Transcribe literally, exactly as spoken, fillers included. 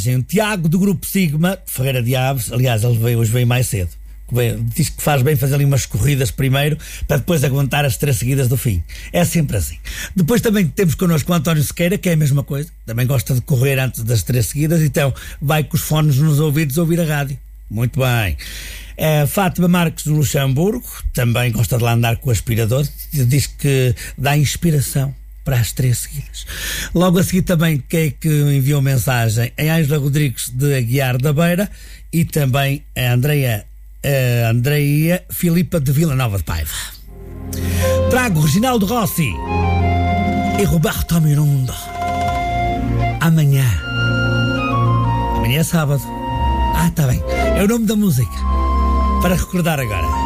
Tiago, do Grupo Sigma, Ferreira de Aves, aliás, ele veio, hoje veio mais cedo. Veio, diz que faz bem fazer ali umas corridas primeiro, para depois aguentar as três seguidas do fim. É sempre assim. Depois também temos connosco o António Sequeira, que é a mesma coisa. Também gosta de correr antes das três seguidas, então vai com os fones nos ouvidos ouvir a rádio. Muito bem. É, Fátima Marques, do Luxemburgo, também gosta de lá andar com o aspirador. Diz que dá inspiração para as três seguidas. Logo a seguir também quem é que enviou mensagem? A Ângela Rodrigues, de Aguiar da Beira, e também a Andreia, a Andreia Filipa, de Vila Nova de Paiva. Trago Reginaldo Rossi e Roberto Miranda. Amanhã. Amanhã é sábado. Ah, está bem. É o nome da música. Para recordar agora.